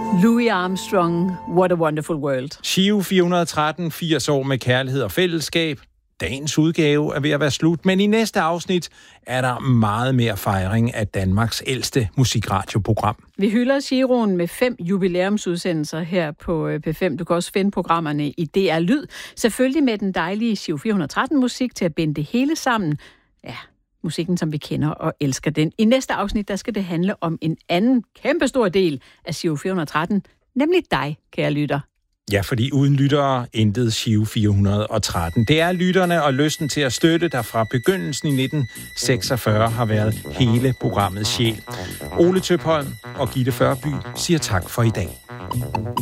Louis Armstrong, What a Wonderful World. Giro 413, 80 år med kærlighed og fællesskab. Dagens udgave er ved at være slut, men i næste afsnit er der meget mere fejring af Danmarks ældste musikradioprogram. Vi hylder Giroen med 5 jubilæumsudsendelser her på P5. Du kan også finde programmerne i DR Lyd. Selvfølgelig med den dejlige Giro 413 musik til at binde det hele sammen. Ja, musikken, som vi kender og elsker den. I næste afsnit, der skal det handle om en anden kæmpestor del af Giro 413, nemlig dig, kære lytter. Ja, fordi uden lyttere, intet Giro 413. Det er lytterne og lysten til at støtte, der fra begyndelsen i 1946 har været hele programmets sjæl. Ole Tøpholm og Gitte Førby siger tak for i dag.